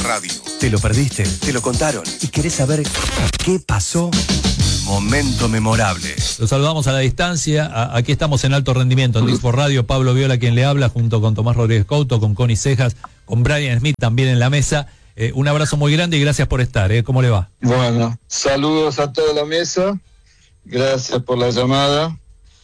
Radio. ¿Te lo perdiste? ¿Te lo contaron? ¿Y querés saber qué pasó? Momento memorable. Los saludamos a la distancia. Aquí estamos en Alto Rendimiento, en Dixport Radio. Pablo Viola quien le habla, junto con Tomás Rodríguez Couto, con Connie Cejas, con Brian Smith también en la mesa. Un abrazo muy grande y gracias por estar. ¿Cómo le va? Bueno, saludos a toda la mesa. Gracias por la llamada.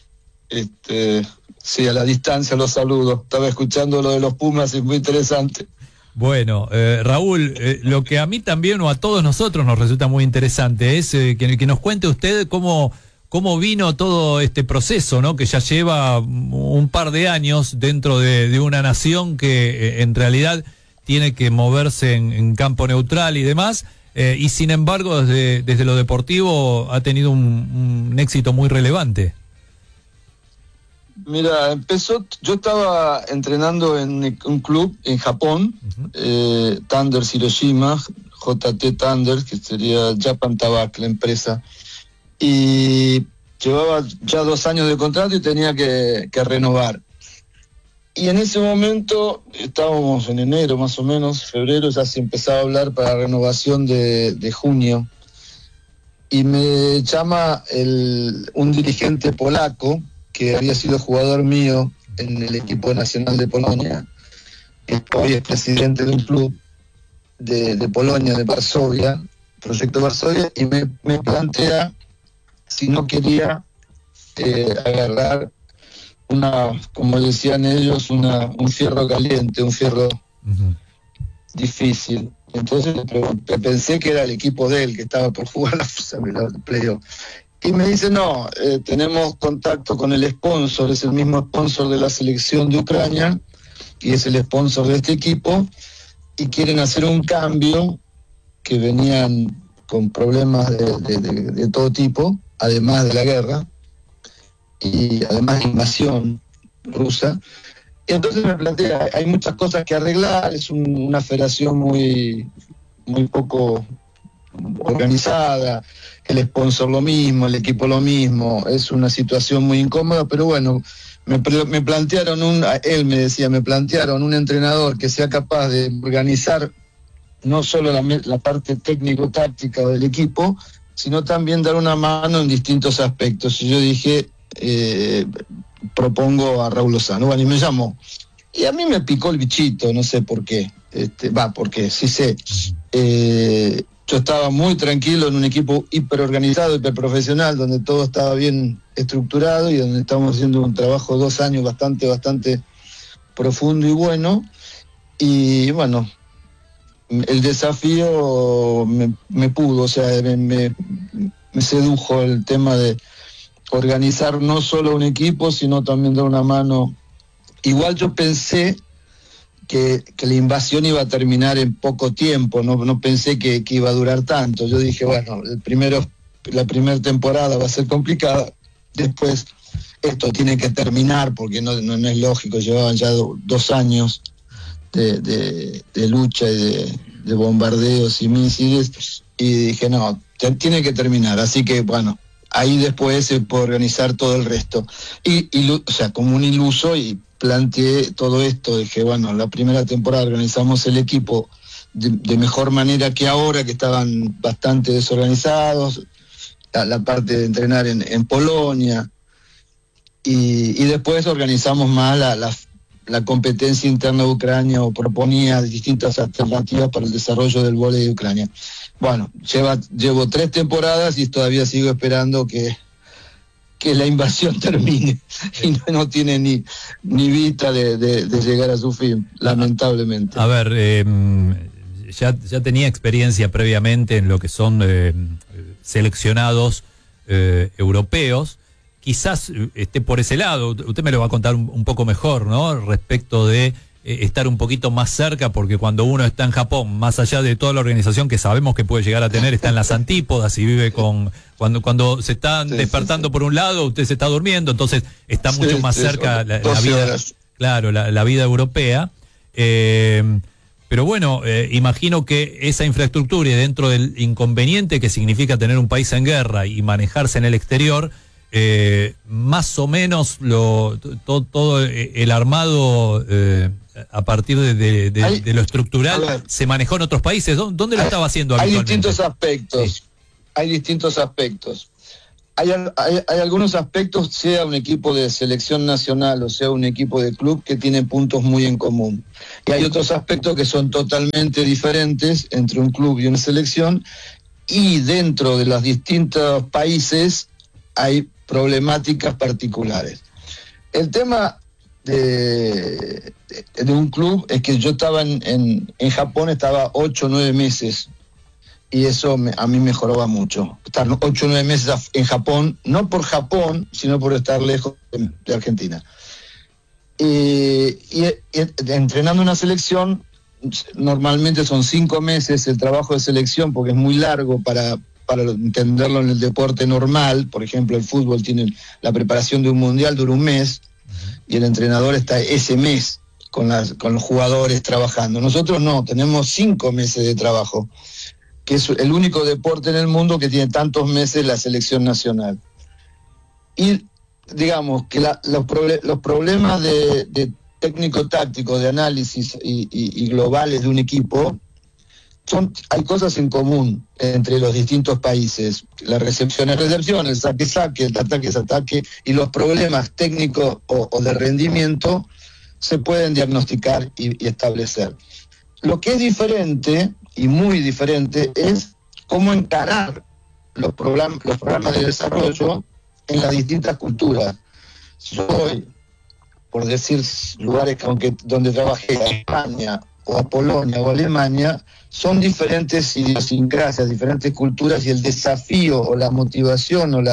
Sí, a la distancia los saludo. Estaba escuchando lo de los Pumas, es muy interesante. Bueno, Raúl, lo que a mí también o a todos nosotros nos resulta muy interesante es que nos cuente usted cómo vino todo este proceso, ¿no? Que ya lleva un par de años dentro de una nación que en realidad tiene que moverse en campo neutral y demás, y sin embargo desde lo deportivo ha tenido un éxito muy relevante. Mira, yo estaba entrenando en un club en Japón, Thunders Hiroshima, JT Thunders, que sería Japan Tobacco, la empresa, y llevaba ya 2 años de contrato y tenía que renovar. Y en ese momento, estábamos en enero más o menos, febrero, ya se empezaba a hablar para la renovación de junio, y me llama un dirigente polaco, que había sido jugador mío en el equipo nacional de Polonia, que hoy es presidente de un club de Polonia, de Varsovia, Proyecto Varsovia, y me plantea si no quería agarrar como decían ellos, un fierro caliente, un fierro difícil. Entonces pensé que era el equipo de él, que estaba por jugar la playoff. Y me dice, no, tenemos contacto con el sponsor, es el mismo sponsor de la selección de Ucrania, y es el sponsor de este equipo, y quieren hacer un cambio, que venían con problemas de todo tipo, además de la guerra, y además de invasión rusa. Y entonces me plantea, hay muchas cosas que arreglar, es una federación muy poco organizada, el sponsor lo mismo, el equipo lo mismo, es una situación muy incómoda, pero bueno, me plantearon él me decía, me plantearon un entrenador que sea capaz de organizar no solo la parte técnico-táctica del equipo, sino también dar una mano en distintos aspectos. Y yo dije, propongo a Raúl Lozano. Bueno, y me llamó. Y a mí me picó el bichito, no sé por qué. Porque sí sé. Yo estaba muy tranquilo en un equipo hiperorganizado, hiperprofesional, donde todo estaba bien estructurado y donde estamos haciendo un trabajo 2 años bastante profundo y bueno. Y bueno, el desafío me pudo, o sea, me sedujo el tema de organizar no solo un equipo, sino también dar una mano. Igual yo pensé que la invasión iba a terminar en poco tiempo, no pensé que iba a durar tanto. Yo dije, bueno, la primera temporada va a ser complicada, después esto tiene que terminar, porque no es lógico, llevaban ya 2 años de lucha y de bombardeos y misiles, y dije, no, tiene que terminar, así que bueno, ahí después se puede organizar todo el resto. O sea, como un iluso, y planteé todo esto, dije, bueno, la primera temporada organizamos el equipo de mejor manera que ahora, que estaban bastante desorganizados, la parte de entrenar en Polonia, y después organizamos más la competencia interna de Ucrania, o proponía distintas alternativas para el desarrollo del vóley de Ucrania. Bueno, llevo 3 temporadas y todavía sigo esperando que la invasión termine, y no tiene ni vista de llegar a su fin, lamentablemente. A ver, ya tenía experiencia previamente en lo que son seleccionados europeos. Quizás esté por ese lado, usted me lo va a contar un poco mejor, ¿no? Respecto de estar un poquito más cerca, porque cuando uno está en Japón, más allá de toda la organización que sabemos que puede llegar a tener, está en las antípodas y vive cuando se están despertando por un lado, usted se está durmiendo, entonces está mucho más cerca la vida, claro, la vida europea. Pero bueno, imagino que esa infraestructura, y dentro del inconveniente que significa tener un país en guerra y manejarse en el exterior, más o menos todo el armado a partir de lo estructural se manejó en otros países. ¿Dónde lo estaba haciendo habitualmente? Hay distintos aspectos. Hay algunos aspectos, sea un equipo de selección nacional o sea un equipo de club, que tienen puntos muy en común. Y hay otros aspectos que son totalmente diferentes entre un club y una selección, y dentro de los distintos países hay problemáticas particulares. El tema de un club es que yo estaba en Japón, estaba 8 o 9 meses. Y eso a mí me joraba mucho. Estar 8 o 9 meses en Japón, no por Japón, sino por estar lejos de Argentina. Y entrenando una selección, normalmente son 5 meses el trabajo de selección, porque es muy largo para entenderlo en el deporte normal. Por ejemplo, el fútbol tiene la preparación de un mundial, dura un mes, y el entrenador está ese mes con los jugadores trabajando. Nosotros no, tenemos 5 meses de trabajo, que es el único deporte en el mundo que tiene tantos meses la selección nacional. Y digamos que los problemas de técnico-táctico, de análisis y globales de un equipo, hay cosas en común entre los distintos países. La recepción es recepción, el saque es saque, el ataque es ataque, y los problemas técnicos o de rendimiento se pueden diagnosticar y establecer. Lo que es diferente, y muy diferente, es cómo encarar los programas de desarrollo en las distintas culturas. Yo voy, por decir lugares donde trabajé, a España o a Polonia o a Alemania, son diferentes idiosincrasias, diferentes culturas, y el desafío o la motivación o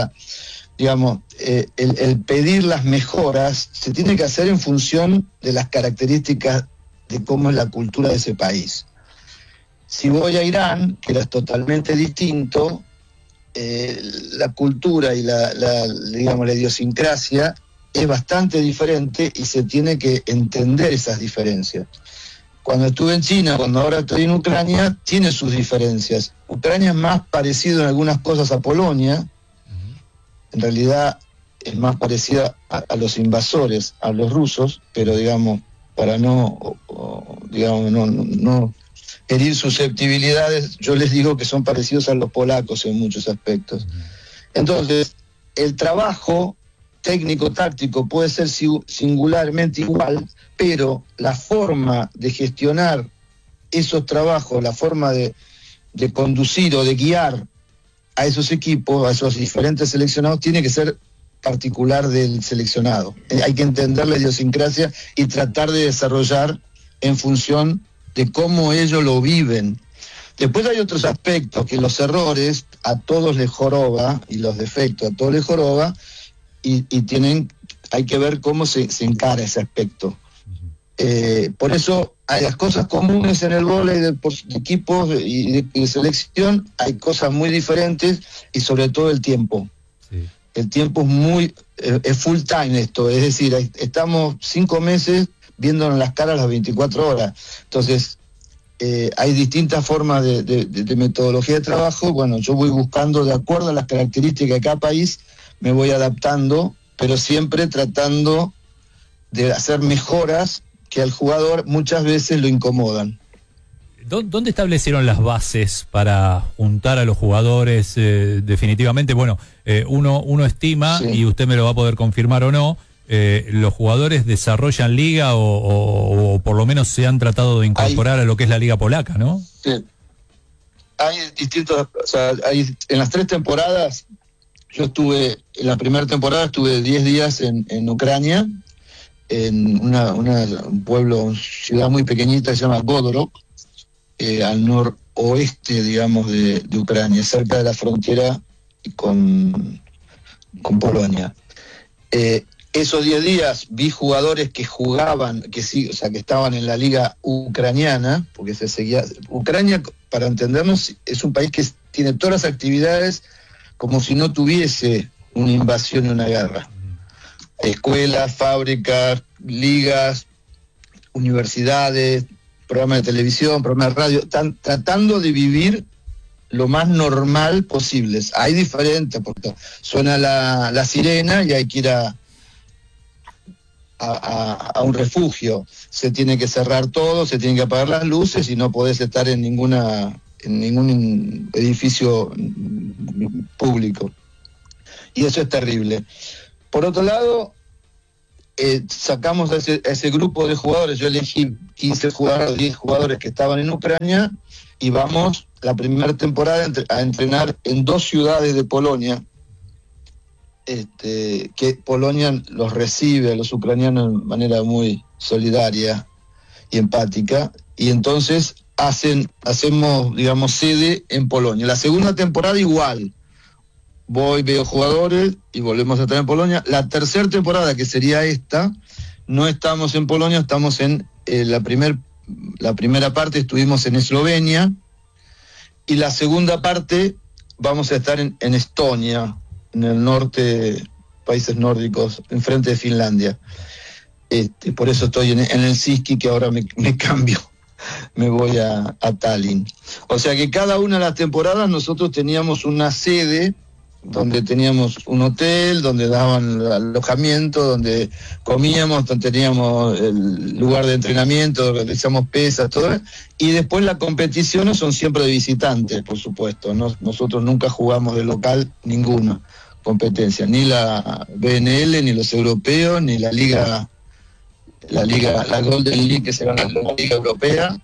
el pedir las mejoras se tiene que hacer en función de las características de cómo es la cultura de ese país. Si voy a Irán, que era totalmente distinto, la cultura y la idiosincrasia es bastante diferente, y se tiene que entender esas diferencias. Cuando estuve en China, cuando ahora estoy en Ucrania, tiene sus diferencias. Ucrania es más parecido en algunas cosas a Polonia. En realidad es más parecida a los invasores, a los rusos, pero para no herir susceptibilidades, yo les digo que son parecidos a los polacos en muchos aspectos. Entonces, el trabajo técnico-táctico puede ser singularmente igual, pero la forma de gestionar esos trabajos, la forma de conducir o de guiar a esos equipos, a esos diferentes seleccionados, tiene que ser particular del seleccionado. Hay que entender la idiosincrasia y tratar de desarrollar en función de cómo ellos lo viven. Después hay otros aspectos, que los errores a todos les joroba, y los defectos a todos les joroba, y hay que ver cómo se encara ese aspecto. Por eso hay las cosas comunes en el vóley de equipos y de selección, hay cosas muy diferentes, y sobre todo el tiempo. Sí. El tiempo es full time esto, es decir, estamos 5 meses viéndonos las caras las 24 horas. Entonces, hay distintas formas de metodología de trabajo. Bueno, yo voy buscando, de acuerdo a las características de cada país, me voy adaptando, pero siempre tratando de hacer mejoras que al jugador muchas veces lo incomodan. ¿Dónde establecieron las bases para juntar a los jugadores? Definitivamente, bueno, uno estima, sí, y usted me lo va a poder confirmar o no, ¿los jugadores desarrollan liga o por lo menos se han tratado de incorporar a lo que es la liga polaca, ¿no? Sí. Hay distintos, en las 3 temporadas, en la primera temporada estuve 10 días en Ucrania, en un pueblo, ciudad muy pequeñita que se llama Godorok, al noroeste, de Ucrania, cerca de la frontera con Polonia. Esos 10 días vi jugadores que jugaban, que estaban en la liga ucraniana, porque se seguía. Ucrania, para entendernos, es un país que tiene todas las actividades como si no tuviese una invasión y una guerra. Escuelas, fábricas, ligas, universidades, programas de televisión, programas de radio, están tratando de vivir lo más normal posible. Hay diferentes, porque suena la sirena y hay que ir a un refugio. Se tiene que cerrar todo, se tienen que apagar las luces y no podés estar en ningún edificio público. Y eso es terrible. Por otro lado, sacamos a ese grupo de jugadores. Yo elegí 15 jugadores, 10 jugadores que estaban en Ucrania, y vamos la primera temporada a entrenar en 2 ciudades de Polonia, que Polonia los recibe a los ucranianos de manera muy solidaria y empática, y entonces hacemos, digamos, sede en Polonia. La segunda temporada igual, veo jugadores y volvemos a estar en Polonia. La tercera temporada, que sería esta, no estamos en Polonia, estamos en la primera parte estuvimos en Eslovenia, y la segunda parte vamos a estar en Estonia, en el norte, países nórdicos, enfrente de Finlandia. Por eso estoy en el Helsinki, que ahora me cambio, me voy a Tallinn. O sea que cada una de las temporadas nosotros teníamos una sede, donde teníamos un hotel, donde daban alojamiento, donde comíamos, donde teníamos el lugar de entrenamiento, donde realizamos pesas, todo eso. Y después las competiciones son siempre de visitantes, por supuesto. Nosotros nunca jugamos de local ninguna competencia, ni la BNL, ni los europeos, ni la Golden League, que será la Liga Europea.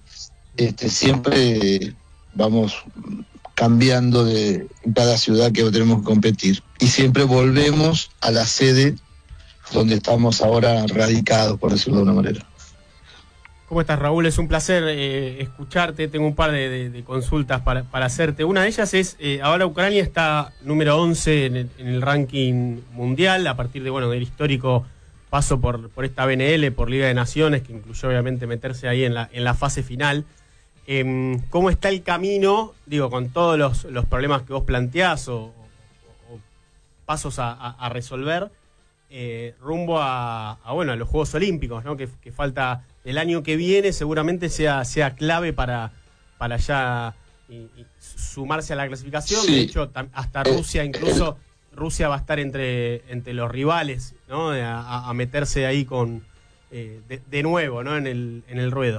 Siempre vamos cambiando en cada ciudad que tenemos que competir. Y siempre volvemos a la sede donde estamos ahora radicados, por decirlo de una manera. ¿Cómo estás, Raúl? Es un placer escucharte. Tengo un par de consultas para hacerte. Una de ellas es, ahora Ucrania está número 11 en el ranking mundial, a partir del histórico paso por esta BNL, por Liga de Naciones, que incluyó obviamente meterse ahí en la fase final. ¿Cómo está el camino, con todos los problemas que vos planteás o pasos a resolver, rumbo a los Juegos Olímpicos, ¿no? Que falta el año que viene, seguramente sea clave para ya sumarse a la clasificación? Sí. De hecho, hasta Rusia, incluso Rusia va a estar entre los rivales, ¿no? A meterse ahí con de nuevo, ¿no? en el ruedo.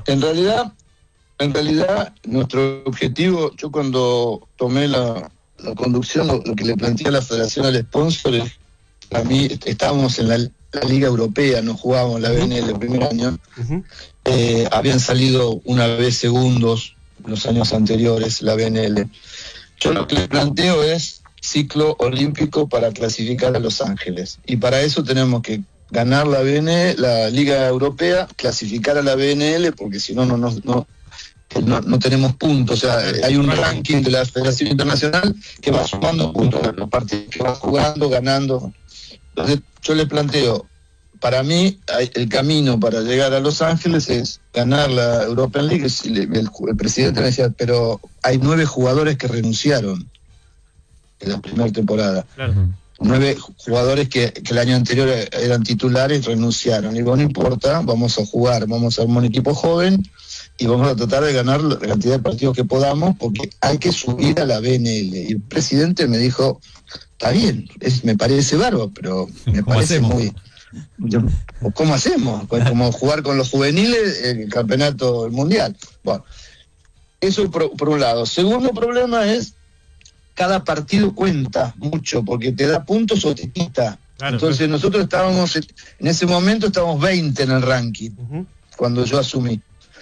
En realidad, nuestro objetivo, yo cuando tomé la conducción, lo que le planteé a la federación, al sponsor, a mí estábamos en la Liga Europea, no jugábamos la BNL el primer año. Habían salido una vez segundos los años anteriores, la BNL. Yo lo que le planteo es ciclo olímpico para clasificar a Los Ángeles. Y para eso tenemos que ganar la BNL, la Liga Europea, clasificar a la BNL, porque si no no tenemos puntos. O sea, hay un ranking de la Federación Internacional que va sumando puntos a los partidos que va jugando, ganando. Entonces yo le planteo, para mí el camino para llegar a Los Ángeles es ganar la European League. El presidente me decía, pero hay 9 jugadores que renunciaron en la primera temporada. Claro. 9 jugadores que el año anterior eran titulares renunciaron. Y bueno, no importa, vamos a jugar, vamos a armar un equipo joven y vamos a tratar de ganar la cantidad de partidos que podamos, porque hay que subir a la BNL. Y el presidente me dijo, está bien, me parece bárbaro, pero me parece muy... ¿Cómo hacemos? Como jugar con los juveniles el campeonato mundial. Bueno, eso por un lado. Segundo problema es, cada partido cuenta mucho, porque te da puntos o te quita. Claro, entonces nosotros estábamos, en ese momento estábamos 20 en el ranking, cuando yo asumí.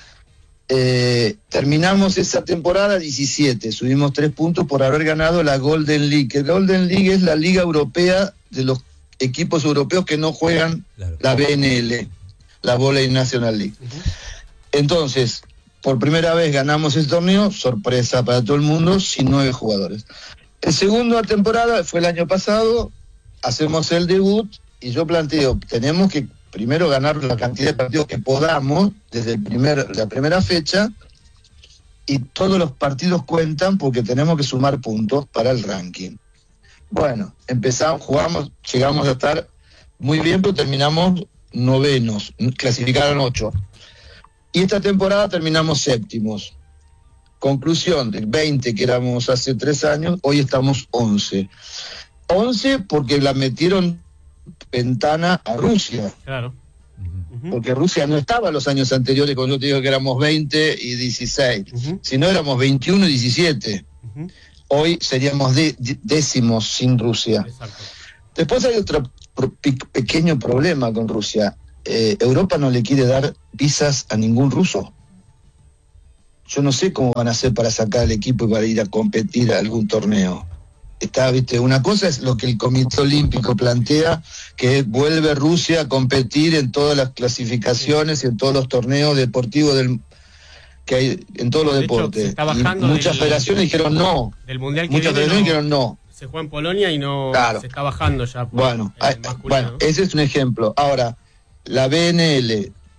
Terminamos esa temporada 17, subimos 3 puntos por haber ganado la Golden League. El Golden League es la Liga Europea de los equipos europeos que no juegan la BNL, la Volley National League. Entonces, por primera vez ganamos el torneo, sorpresa para todo el mundo, sin 9 jugadores. La segunda temporada fue el año pasado, hacemos el debut y yo planteo, tenemos que primero ganar la cantidad de partidos que podamos desde la primera fecha, y todos los partidos cuentan porque tenemos que sumar puntos para el ranking. Bueno, jugamos, llegamos a estar muy bien, pero terminamos 9º, clasificaron 8. Y esta temporada terminamos 7º. Conclusión, de 20 que éramos hace 3 años, hoy estamos 11. 11 porque la metieron ventana a Rusia. Claro. porque Rusia no estaba los años anteriores, cuando yo te digo que éramos 20 y 16, sino éramos 21 y 17. Hoy seríamos décimos sin Rusia. Exacto. Después hay otro pequeño problema con Rusia. Europa no le quiere dar visas a ningún ruso. Yo no sé cómo van a hacer para sacar al equipo y para ir a competir a algún torneo. Una cosa es lo que el Comité Olímpico plantea, que vuelve Rusia a competir en todas las clasificaciones y en todos los torneos deportivos que hay en todos los deportes. Se está bajando muchas federaciones dijeron no. Del mundial que muchas federaciones dijeron no. Se juega en Polonia y no, claro, se está bajando ya. Bueno, ese es un ejemplo. Ahora, la BNL